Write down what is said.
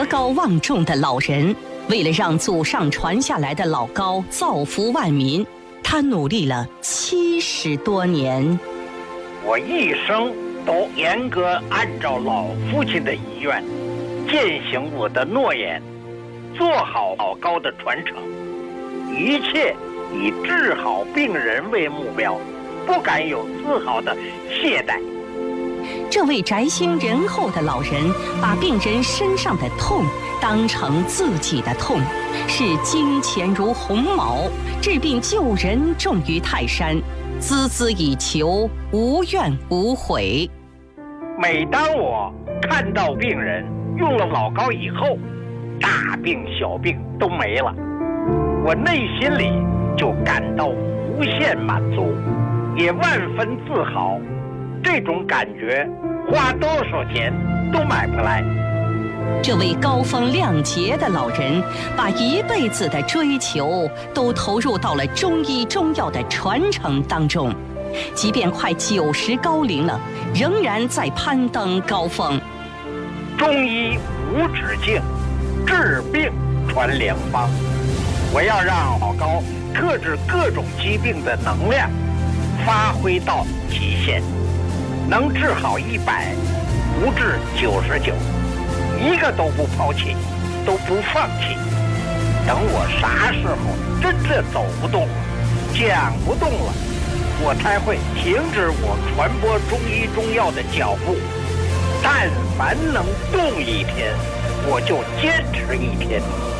高望重的老人，为了让祖上传下来的老高造福万民，他努力了70多年。 我一生都严格按照老父亲的遗愿，践行我的诺言，做好老高的传承，一切以治好病人为目标，不敢有丝毫的懈怠。 这位宅心仁厚的老人，把病人身上的痛当成自己的痛，视金钱如鸿毛，治病救人重于泰山，孜孜以求，无怨无悔。 每当我看到病人用了老高以后，大病小病都没了，我内心里就感到无限满足，也万分自豪。这种感觉花多少钱都买不来。 这位高风亮节的老人，把一辈子的追求都投入到了中医中药的传承当中，即便快90高龄了，仍然在攀登高峰。 中医无止境，治病传良方。我要让老高克制各种疾病的能量发挥到极限，能治好100，不治99，一个都不抛弃，都不放弃。等我啥时候真正走不动了，讲不动了，我才会停止我传播中医中药的脚步。但凡能动一天，我就坚持一天。